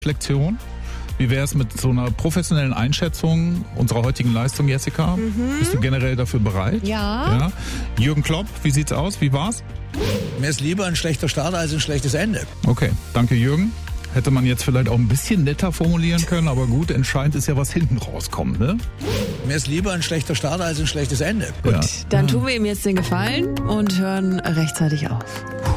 Reflexion. Wie wäre es mit so einer professionellen Einschätzung unserer heutigen Leistung, Jessica? Bist du generell dafür bereit? Ja. Jürgen Klopp, wie sieht's aus? Wie war's? Mir ist lieber ein schlechter Start als ein schlechtes Ende. Okay, danke Jürgen. Hätte man jetzt vielleicht auch ein bisschen netter formulieren können, aber gut, entscheidend ist ja, was hinten rauskommt, ne? Mir ist lieber ein schlechter Start als ein schlechtes Ende. Gut, dann tun wir ihm jetzt den Gefallen und hören rechtzeitig auf.